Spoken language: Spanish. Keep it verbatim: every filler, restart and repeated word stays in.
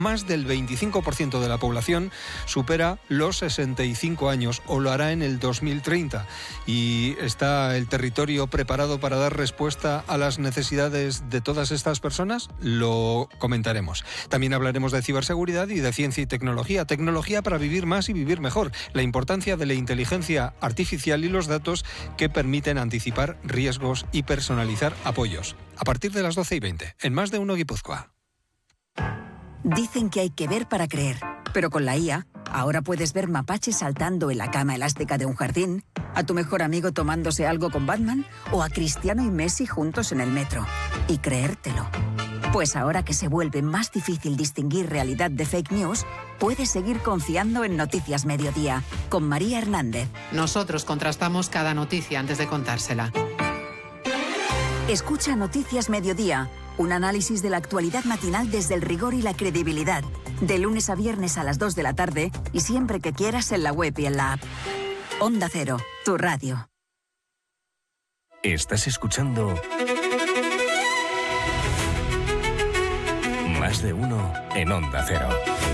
Más del veinticinco por ciento de la población supera los sesenta y cinco años o lo hará en el dos mil treinta. ¿Y está el territorio preparado para dar respuesta a las necesidades de todas estas personas? Lo comentaremos. También hablaremos de ciberseguridad y de ciencia y tecnología. Tecnología para vivir más y vivir mejor. La importancia de la inteligencia artificial y los datos que permiten anticipar riesgos y personalizar apoyos. A partir de las doce y veinte, en Más de Uno Guipúzcoa. Dicen que hay que ver para creer, pero con la I A, ahora puedes ver mapaches saltando en la cama elástica de un jardín, a tu mejor amigo tomándose algo con Batman o a Cristiano y Messi juntos en el metro. Y creértelo. Pues ahora que se vuelve más difícil distinguir realidad de fake news, puedes seguir confiando en Noticias Mediodía, con María Hernández. Nosotros contrastamos cada noticia antes de contársela. Escucha Noticias Mediodía, un análisis de la actualidad matinal desde el rigor y la credibilidad. De lunes a viernes a las dos de la tarde y siempre que quieras en la web y en la app. Onda Cero, tu radio. Estás escuchando Más de Uno en Onda Cero.